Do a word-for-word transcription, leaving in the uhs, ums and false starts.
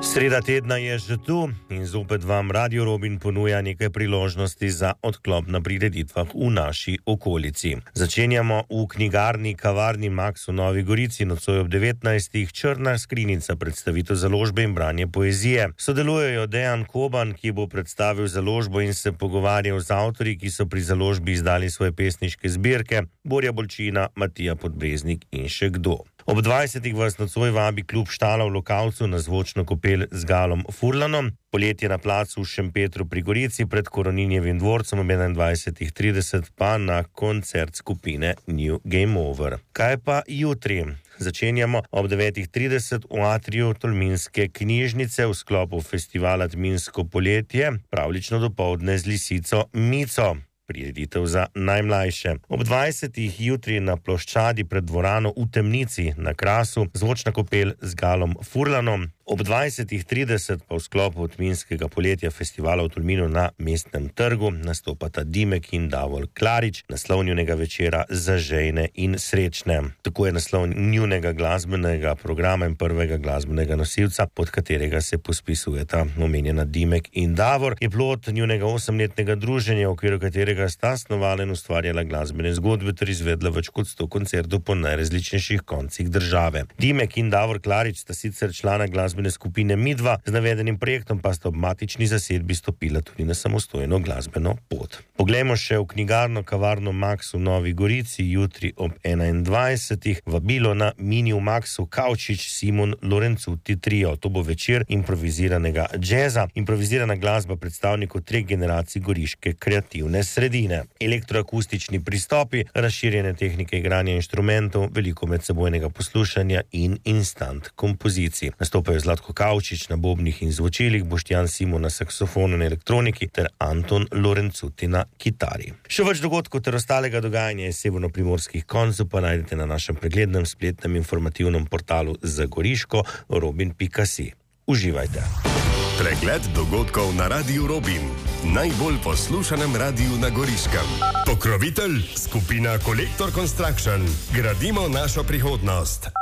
Sreda tedna je že tu in zopet vam Radio Robin ponuja nekaj priložnosti za odklop na prireditvah v naši okolici. Začenjamo v knjigarni Kavarni Max v Novi Gorici, nocoj ob devetnajstih, Črna skrinjica, predstavitev založbe in branje poezije. Sodelujejo Dejan Koban, ki bo predstavil založbo in se pogovarjal z avtorji, ki so pri založbi izdali svoje pesniške zbirke, Borja Bolčina, Matija Podbreznik in še kdo. Ob dvajsetih vas nocoj vabi klub Štala v Lokavcu na zvočno kopel z Galom Furlanom. Poletje na placu v Šempetru pri Gorici pred Koroninjevim dvorcem ob enaindvajsetih trideset pa na koncert skupine New Game Over. Kaj pa jutri? Začenjamo ob devetih trideset v atriju Tolminske knjižnice v sklopu festivala Tminsko poletje, pravlično dopoldne z lisico Mico. Prireditev za najmlajše. Ob dvajsetih jutri na ploščadi pred dvorano v Temnici na Krasu zvočna kopel z Galom Furlanom. Ob dvajsetih trideset pa v sklopu Tminskega poletja festivala v Tolminu na Mestnem trgu nastopata Dimek in Davor Klarič, naslov njunega večera Zažejne in srečne. Tako je naslov njunega glasbenega programa in prvega glasbenega nosilca, pod katerega se pospisujeta omenjena Dimek in Davor, je plod njunega osemletnega druženja, v okviru katerega sta snovala in ustvarjala glasbene zgodbe ter izvedla več kot sto koncertov po najrazličnejših koncih države. Dimek in Davor Klarič sta sicer člana glasbenega skupine Midva, z navedenim projektom pa sta ob matični zasedbi stopila tudi na samostojno glasbeno pot. Poglejmo še v knjigarno Kavarno Max v Novi Gorici jutri ob enaindvajsetih. Vabilo na Mini v Maxu Kavčič Simon Lorenzuti trio. To bo večer improviziranega džeza, improvizirana glasba predstavnikov treh generacij goriške kreativne sredine. Elektroakustični pristopi, razširjene tehnike igranja inštrumentov, veliko medsebojnega poslušanja in instant kompozicij. Nastopajo Zlatko Kavčič na bobnih in zvočilih, Boštjan Simon na saksofonu in elektroniki ter Anton Lorenzuti na kitari. Še več dogodkov ter ostalega dogajanja iz severno-primorskih koncev pa najdete na našem preglednem spletnem informativnem portalu za Goriško robin pika si. Uživajte. Pregled dogodkov na Radiu Robin, najbolj poslušanem radiju na Goriškem. Pokrovitelj skupina Kolektor Construction. Gradimo našo prihodnost.